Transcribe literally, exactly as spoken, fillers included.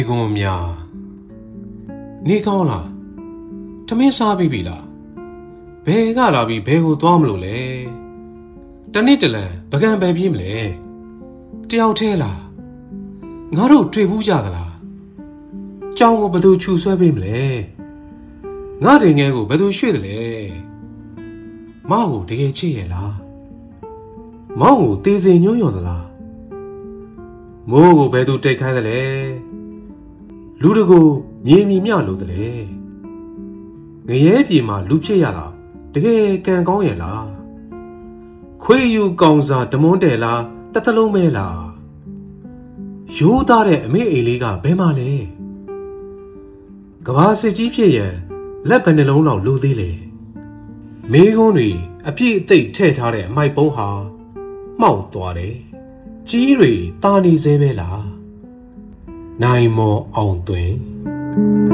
公များနေကောင်းလားထမင်းစားပြီးပြီလားဘယ်ကလာပြီးဘယ်ကိုသွားမလို့လဲတနေ့တလန်ပကံပဲပြေးမလဲတယောက်တည်းလားငါတို့တွေ့ဘူးကြသလားကြောင်ကိုဘယ်သူခြူဆွဲပေးမလဲငါတင်ငယ်ကိုဘယ်သူရွှေ့တယ်လဲမောင်ကိုတကယ်ချစ်ရဲ့လားမောင်ကိုတေးစိန်ညွှန်းရော်သလားမိုးကိုဘယ်သူတိတ်ခိုင်းတယ်လဲလူတကူမြေမြမြလို့တယ်လေငရဲပြေမှာလူဖြစ်ရလားတကယ်ကံကောင်းရဲ့လားခွေးယူကောင်စာဓမွန်းတယ်လားတစ်သလုံးမဲလားရိုးသားတဲ့အမေအိမ်လေးကဘယ်မှာလဲကဘာစစ်ကြီးဖြစ်ရင်လက်ဘယ်နှလုံးလောက်လိုသေးလေမေးခွန်းတွေအပြည့်အသိထည့်ထားတဲ့အမိုက်ပုံးဟာမှောက်သွားတယ်ကြီးတွေတာနေသေးပဲလားနိုင်မောအောင်သွင်း